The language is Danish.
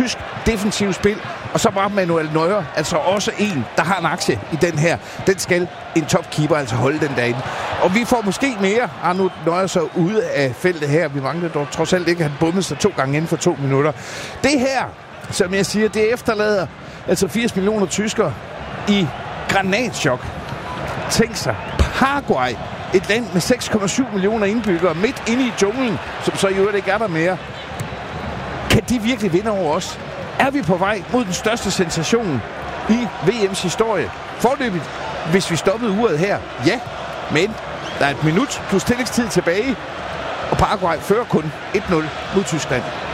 tysk defensiv spil, og så var Manuel Neuer altså også en, der har en aktie i den her. Den skal en topkeeper altså holde den derinde. Og vi får måske mere. Nu Neuer så ude af feltet her. Vi mangler dog trods alt ikke, at han bummede sig 2 gange inden for 2 minutter. Det her, som jeg siger, det efterlader altså 80 millioner tyskere i granatschok. Tænk sig, Paraguay, et land med 6,7 millioner indbyggere, midt inde i junglen, som så i øvrigt ikke er der mere. Kan de virkelig vinde over os? Er vi på vej mod den største sensation i VM's historie? Forløbigt, hvis vi stoppede uret her, ja. Men der er 1 minut plus tillægstid tilbage, og Paraguay fører kun 1-0 mod Tyskland.